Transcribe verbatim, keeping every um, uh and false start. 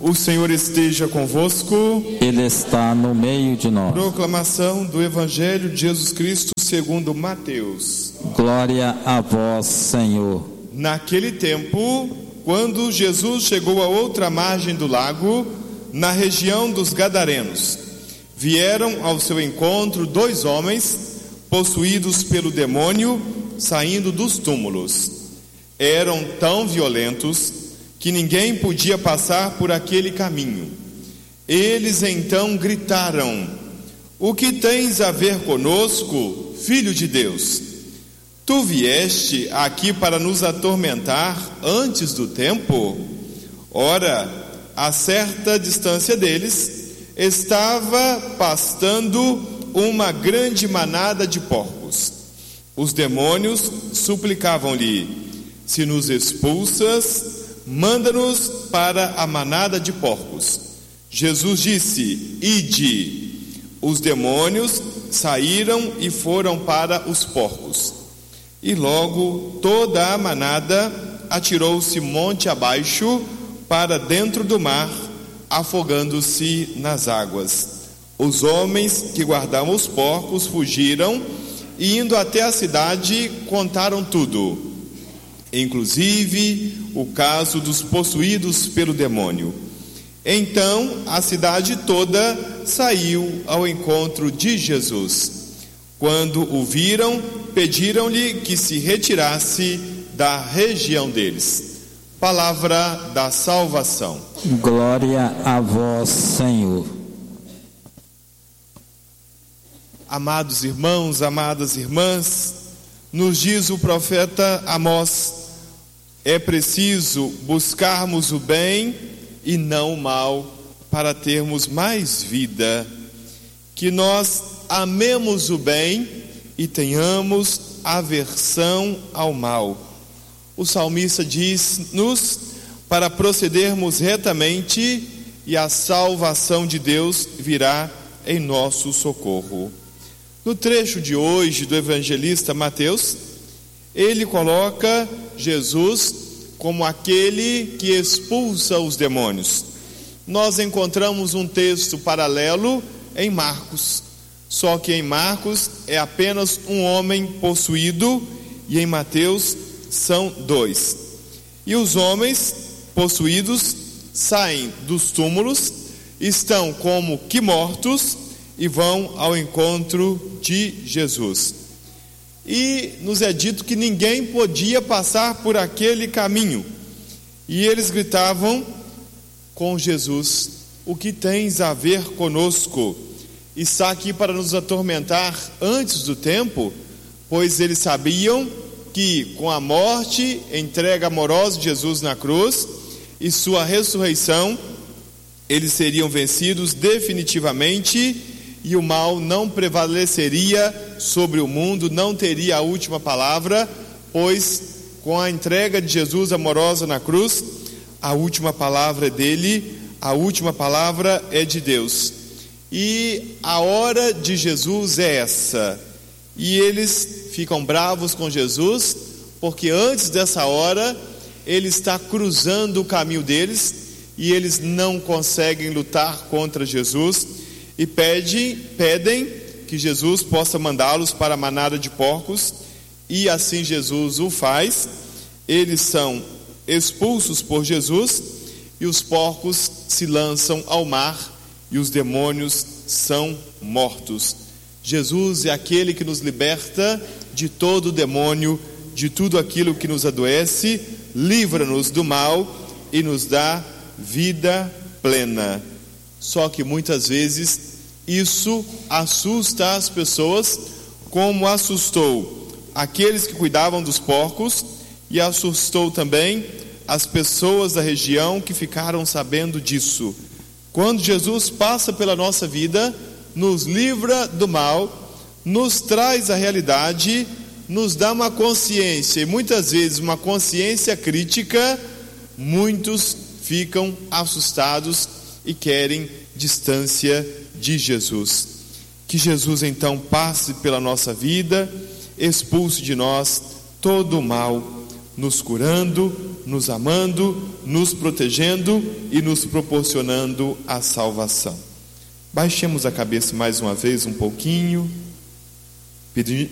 O Senhor esteja convosco. Ele está no meio de nós. Proclamação do Evangelho de Jesus Cristo segundo Mateus. Glória a vós, Senhor. Naquele tempo, quando Jesus chegou à outra margem do lago, na região dos Gadarenos, vieram ao seu encontro dois homens possuídos pelo demônio, saindo dos túmulos. Eram tão violentos que ninguém podia passar por aquele caminho. Eles então gritaram: "O que tens a ver conosco, Filho de Deus? Tu vieste aqui para nos atormentar antes do tempo?" Ora, a certa distância deles estava pastando uma grande manada de porcos. Os demônios suplicavam-lhe: "Se nos expulsas, manda-nos para a manada de porcos." Jesus disse: "Ide." Os demônios saíram e foram para os porcos. E logo toda a manada atirou-se monte abaixo para dentro do mar, afogando-se nas águas. Os homens que guardavam os porcos fugiram e, indo até a cidade, contaram tudo, inclusive o caso dos possuídos pelo demônio. Então a cidade toda saiu ao encontro de Jesus. Quando o viram, pediram-lhe que se retirasse da região deles. Palavra da salvação. Glória a vós, Senhor. Amados irmãos, amadas irmãs, nos diz o profeta Amós: é preciso buscarmos o bem e não o mal para termos mais vida. Que nós amemos o bem e tenhamos aversão ao mal. O salmista diz-nos para procedermos retamente e a salvação de Deus virá em nosso socorro. No trecho de hoje do evangelista Mateus, ele coloca Jesus como aquele que expulsa os demônios. Nós encontramos um texto paralelo em Marcos, só que em Marcos é apenas um homem possuído e em Mateus são dois. E os homens possuídos saem dos túmulos, estão como que mortos e vão ao encontro de Jesus. E nos é dito que ninguém podia passar por aquele caminho. E eles gritavam com Jesus: "O que tens a ver conosco? Está aqui para nos atormentar antes do tempo?" Pois eles sabiam que com a morte, entrega amorosa de Jesus na cruz e sua ressurreição, eles seriam vencidos definitivamente e o mal não prevaleceria sobre o mundo, não teria a última palavra, pois com a entrega de Jesus amorosa na cruz, a última palavra é dele, a última palavra é de Deus. E a hora de Jesus é essa. E eles ficam bravos com Jesus, porque antes dessa hora ele está cruzando o caminho deles e eles não conseguem lutar contra Jesus e pedem, pedem que Jesus possa mandá-los para a manada de porcos, e assim Jesus o faz. Eles são expulsos por Jesus e os porcos se lançam ao mar e os demônios são mortos. Jesus é aquele que nos liberta de todo demônio, de tudo aquilo que nos adoece, livra-nos do mal e nos dá vida plena. Só que muitas vezes isso assusta as pessoas, como assustou aqueles que cuidavam dos porcos e assustou também as pessoas da região que ficaram sabendo disso. Quando Jesus passa pela nossa vida, nos livra do mal, nos traz a realidade, nos dá uma consciência, e muitas vezes uma consciência crítica, muitos ficam assustados e querem distância de Jesus. Que Jesus então passe pela nossa vida, expulse de nós todo o mal, nos curando, nos amando, nos protegendo e nos proporcionando a salvação. Baixemos a cabeça mais uma vez um pouquinho, pedi-